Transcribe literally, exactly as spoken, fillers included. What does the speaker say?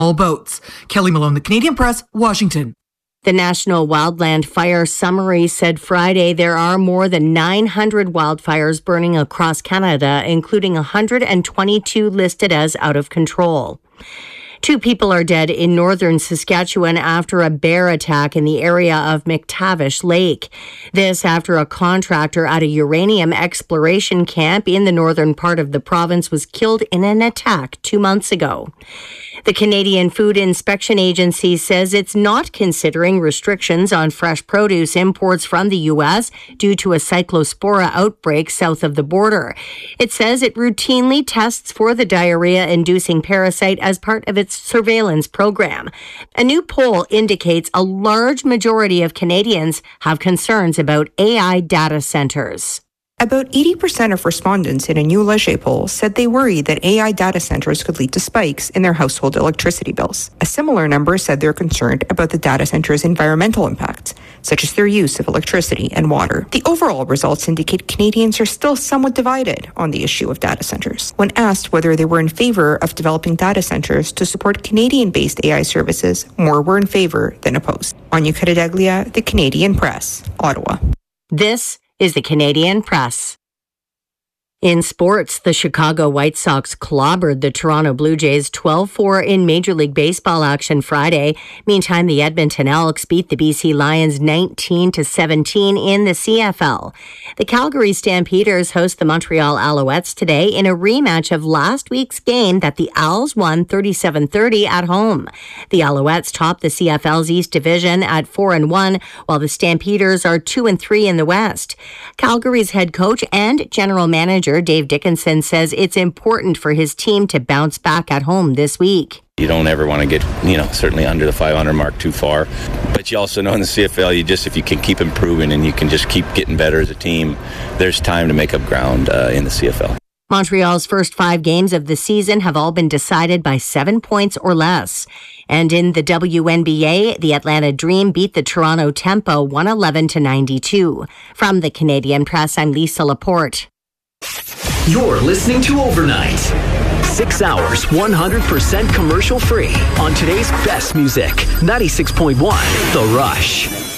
all boats. Kelly Malone, The Canadian Press, Washington. The National Wildland Fire Summary said Friday there are more than nine hundred wildfires burning across Canada, including one hundred twenty-two listed as out of control. Two people are dead in northern Saskatchewan after a bear attack in the area of McTavish Lake. This after a contractor at a uranium exploration camp in the northern part of the province was killed in an attack two months ago. The Canadian Food Inspection Agency says it's not considering restrictions on fresh produce imports from the U S due to a cyclospora outbreak south of the border. It says it routinely tests for the diarrhea-inducing parasite as part of its surveillance program. A new poll indicates a large majority of Canadians have concerns about A I data centers. About eighty percent of respondents in a new Leger poll said they worry that A I data centers could lead to spikes in their household electricity bills. A similar number said they're concerned about the data centers' environmental impacts, such as their use of electricity and water. The overall results indicate Canadians are still somewhat divided on the issue of data centers. When asked whether they were in favor of developing data centers to support Canadian-based A I services, more were in favor than opposed. Anya Caradeglia, The Canadian Press, Ottawa. This is The Canadian Press. In sports, the Chicago White Sox clobbered the Toronto Blue Jays twelve four in Major League Baseball action Friday. Meantime, the Edmonton Elks beat the B C Lions nineteen to seventeen in the C F L. The Calgary Stampeders host the Montreal Alouettes today in a rematch of last week's game that the Owls won thirty-seven thirty at home. The Alouettes top the C F L's East Division at four and one, while the Stampeders are two and three in the West. Calgary's head coach and general manager Dave Dickinson says it's important for his team to bounce back at home this week. You don't ever want to get, you know, certainly under the five hundred mark too far. But you also know in the C F L, you just, if you can keep improving and you can just keep getting better as a team, there's time to make up ground uh, in the C F L. Montreal's first five games of the season have all been decided by seven points or less. And in the W N B A, the Atlanta Dream beat the Toronto Tempo one eleven to ninety-two. From the Canadian Press, I'm Lisa Laporte. You're listening to Overnight. Six hours, one hundred percent commercial free on today's best music. ninety-six point one The Rush.